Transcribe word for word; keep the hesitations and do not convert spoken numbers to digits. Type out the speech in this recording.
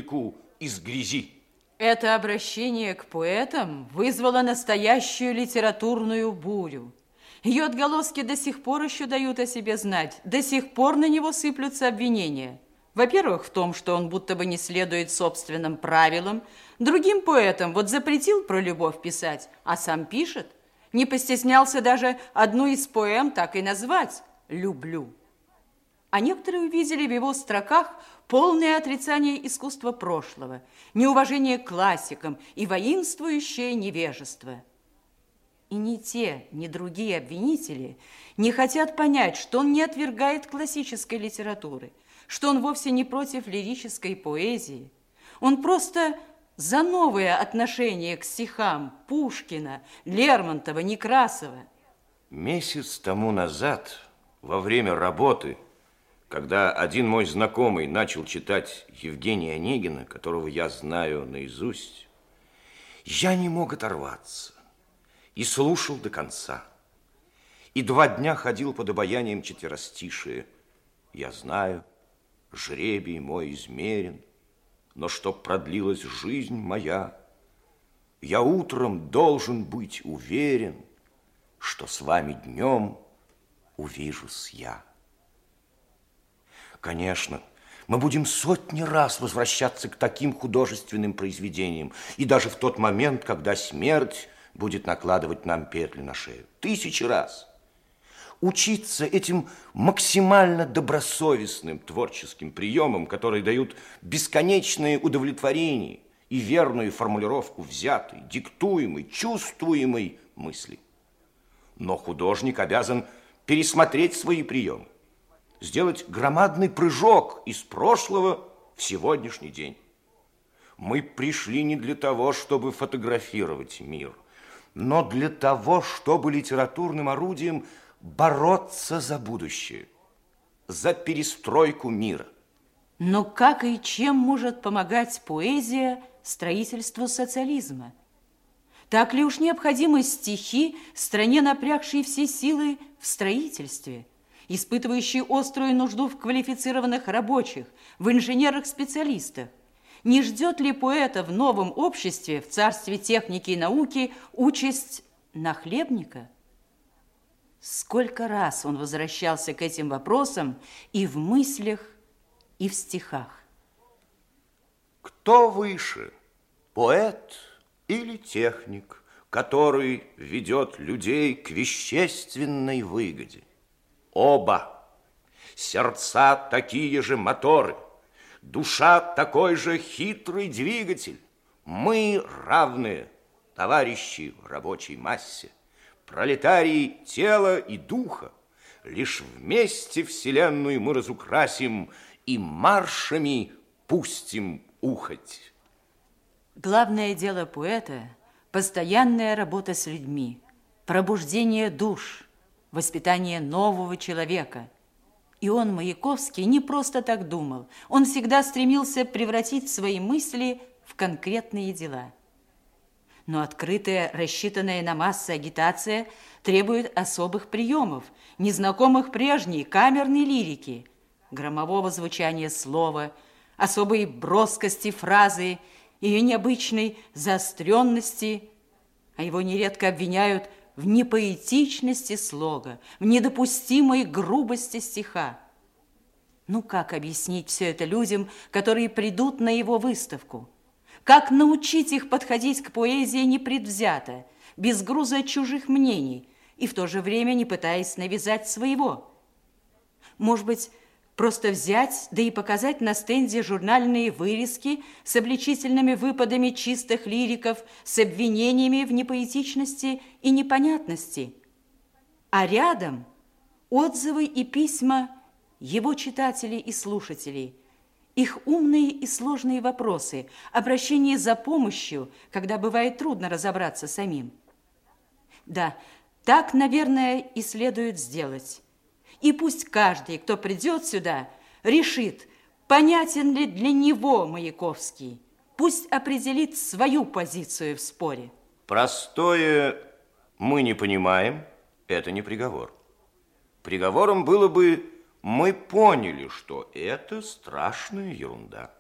извлеку из грязи. Это обращение к поэтам вызвало настоящую литературную бурю. Ее отголоски до сих пор еще дают о себе знать. До сих пор на него сыплются обвинения. Во-первых, в том, что он будто бы не следует собственным правилам. Другим поэтам вот запретил про любовь писать, а сам пишет. Не постеснялся даже одну из поэм так и назвать «Люблю». А некоторые увидели в его строках полное отрицание искусства прошлого, неуважение к классикам и воинствующее невежество. И ни те, ни другие обвинители не хотят понять, что он не отвергает классической литературы, что он вовсе не против лирической поэзии. Он просто за новое отношение к стихам Пушкина, Лермонтова, Некрасова. Месяц тому назад, во время работы, когда один мой знакомый начал читать Евгения Онегина, которого я знаю наизусть, я не мог оторваться и слушал до конца. И два дня ходил под обаянием четверостишия. Я знаю, жребий мой измерен, но чтоб продлилась жизнь моя, я утром должен быть уверен, что с вами днем увижусь я. Конечно, мы будем сотни раз возвращаться к таким художественным произведениям, и даже в тот момент, когда смерть будет накладывать нам петли на шею. Тысячи раз. Учиться этим максимально добросовестным творческим приемам, которые дают бесконечное удовлетворение и верную формулировку взятой, диктуемой, чувствуемой мысли. Но художник обязан пересмотреть свои приемы, сделать громадный прыжок из прошлого в сегодняшний день. Мы пришли не для того, чтобы фотографировать мир, но для того, чтобы литературным орудием бороться за будущее, за перестройку мира. Но как и чем может помогать поэзия строительству социализма? Так ли уж необходимы стихи стране, напрягшей все силы в строительстве, испытывающей острую нужду в квалифицированных рабочих, в инженерах-специалистах? Не ждет ли поэта в новом обществе, в царстве техники и науки, участь нахлебника? Сколько раз он возвращался к этим вопросам и в мыслях, и в стихах. Кто выше, поэт или техник, который ведет людей к вещественной выгоде? Оба. Сердца такие же моторы, душа такой же хитрый двигатель. Мы равные, товарищи в рабочей массе, пролетарии тела и духа. Лишь вместе вселенную мы разукрасим и маршами пустим ухать. Главное дело поэта – постоянная работа с людьми, пробуждение душ, воспитание нового человека. И он, Маяковский, не просто так думал. Он всегда стремился превратить свои мысли в конкретные дела. Но открытая, рассчитанная на массы агитация требует особых приемов, незнакомых прежней камерной лирики, громового звучания слова, особой броскости фразы, ее необычной заостренности, а его нередко обвиняют в непоэтичности слога, в недопустимой грубости стиха. Ну как объяснить все это людям, которые придут на его выставку? Как научить их подходить к поэзии непредвзято, без груза чужих мнений и в то же время не пытаясь навязать своего? Может быть, просто взять, да и показать на стенде журнальные вырезки с обличительными выпадами чистых лириков, с обвинениями в непоэтичности и непонятности. А рядом отзывы и письма его читателей и слушателей, их умные и сложные вопросы, обращение за помощью, когда бывает трудно разобраться самим. Да, так, наверное, и следует сделать. И пусть каждый, кто придет сюда, решит, понятен ли для него Маяковский. Пусть определит свою позицию в споре. Простое «мы не понимаем» – это не приговор. Приговором было бы «мы поняли, что это страшная ерунда».